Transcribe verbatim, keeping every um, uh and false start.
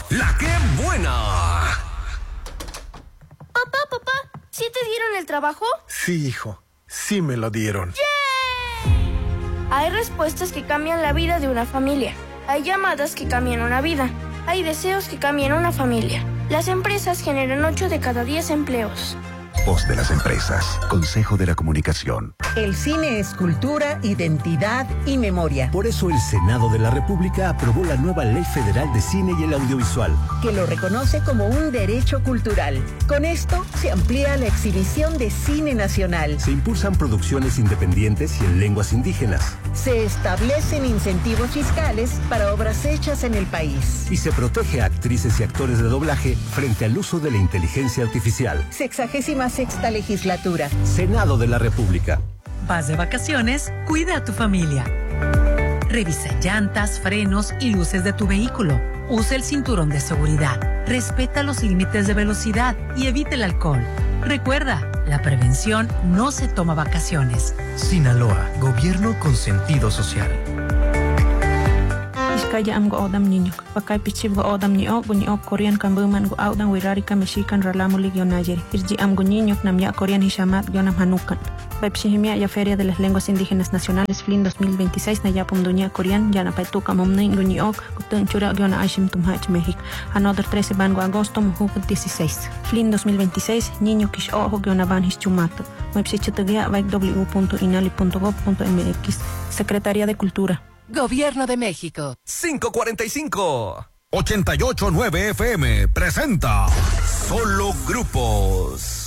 La que buena. Papá, papá, ¿sí te dieron el trabajo? Sí, hijo, sí me lo dieron. ¡Yay! Hay respuestas que cambian la vida de una familia. Hay llamadas que cambian una vida. Hay deseos que cambian una familia. Las empresas generan ocho de cada diez empleos. Voz de las empresas. Consejo de la Comunicación. El cine es cultura, identidad y memoria. Por eso el Senado de la República aprobó la nueva Ley Federal de Cine y el Audiovisual, que lo reconoce como un derecho cultural. Con esto se amplía la exhibición de cine nacional. Se impulsan producciones independientes y en lenguas indígenas. Se establecen incentivos fiscales para obras hechas en el país. Y se protege a actrices y actores de doblaje frente al uso de la inteligencia artificial. Sexagésima sexta legislatura. Senado de la República. Vas de vacaciones, cuida a tu familia. Revisa llantas, frenos y luces de tu vehículo. Usa el cinturón de seguridad. Respeta los límites de velocidad y evita el alcohol. Recuerda, la prevención no se toma vacaciones. Sinaloa, gobierno con sentido social. Iskaya am go odam niño. Pakai pichib go odam niño, go niño Korean kan buman go audan wirari ka mexican ralamulig yonayeri. Irji am go niño nam ya Korean hishamat yonam hanukan. Baipshihimia ya Feria de las Lenguas Indígenas Nacionales F L I N dos mil veintiséis na yapum dunia Korean yana paituka momnin go niño gutun chura yona aishim tumhach México. Another trece bango agosto mujuk dieciséis. F L I N dos mil veintiséis niño kish ojo yona van hischumato. Website vaik w punto inali punto gov punto m x. Secretaría de Cultura. Gobierno de México. cinco cuarenta y cinco. ochenta y ocho punto nueve F M presenta Solo Grupos.